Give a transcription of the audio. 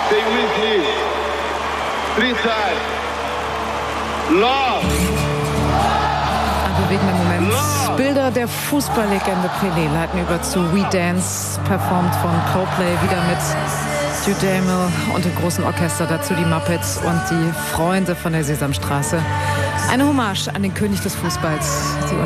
Stay with you. 3 times. Love. Ein bewegender Moment. Bilder der Fußballlegende Pelé leiten über zu We Dance, performt von Coldplay, wieder mit Hugh Jamil und dem großen Orchester, dazu die Muppets und die Freunde von der Sesamstraße. Eine Hommage an den König des Fußballs.